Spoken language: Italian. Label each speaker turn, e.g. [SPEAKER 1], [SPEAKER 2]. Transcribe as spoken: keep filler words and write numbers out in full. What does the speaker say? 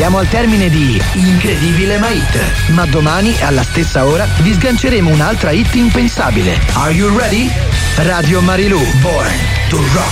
[SPEAKER 1] Siamo al termine di Incredibile ma Hit, ma domani alla stessa ora vi sganceremo un'altra hit impensabile. Are you ready? Radio Marilù, Born to Rock.